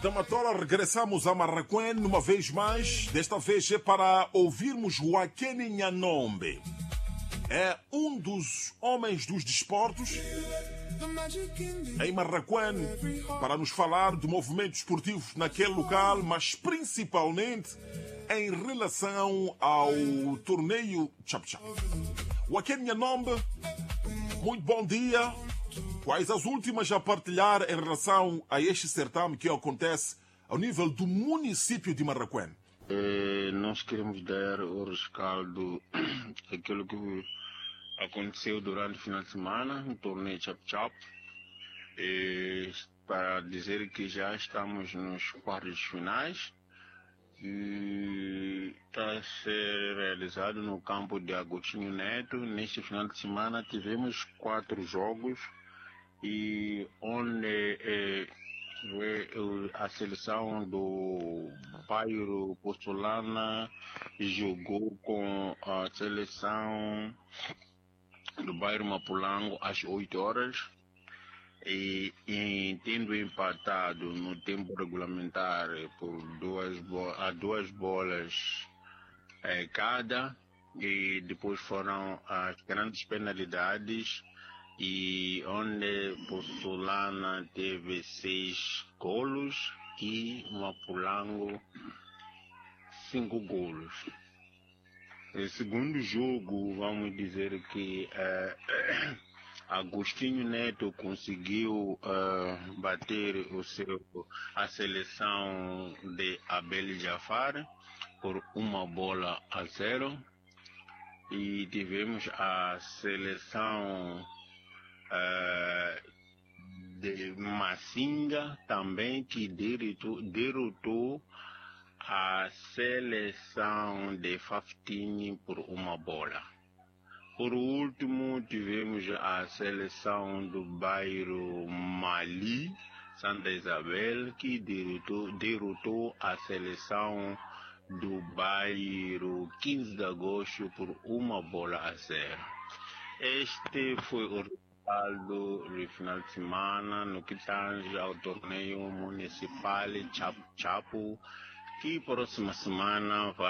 Da Matola regressamos a Marraquém uma vez mais. Desta vez é para ouvirmos Joaquim Nhanombe. É um dos homens dos desportos em Marraquém para nos falar do movimento esportivo naquele local, mas principalmente em relação ao torneio Chap-Chap. Joaquim Nhanombe, muito bom dia. Quais as últimas a partilhar em relação a este certame que acontece ao nível do município de Marraquém? Nós queremos dar o rescaldo daquilo que aconteceu durante o final de semana no torneio Chap-Chap, para dizer que já estamos nos quartos finais e está a ser realizado no campo de Agostinho Neto. Neste final de semana tivemos 4 jogos e onde a seleção do bairro Postulana jogou com a seleção do bairro Mapulango às 8 horas e tendo empatado no tempo regulamentar por duas bolas cada, e depois foram as grandes penalidades, e onde Postulana teve 6 golos e Mapulango 5 golos. O segundo jogo, vamos dizer que Agostinho Neto conseguiu bater a seleção de Abel Jafar por 1-0, e tivemos a seleção de Massinga também, que derrotou a seleção de Faftini por 1-0. Por último, tivemos a seleção do bairro Mali, Santa Isabel, que derrotou a seleção do bairro 15 de agosto por 1-0. Este foi o resultado do final de semana no que tange ao torneio municipal Chapo, que próxima semana vai